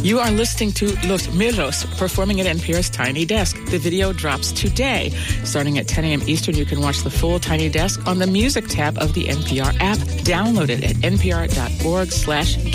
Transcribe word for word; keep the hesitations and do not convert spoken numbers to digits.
You are listening to Los Mirros performing at N P R's Tiny Desk. The video drops today. Starting at ten a.m. Eastern, you can watch the full Tiny Desk on the Music tab of the N P R app. Download it at npr.org slash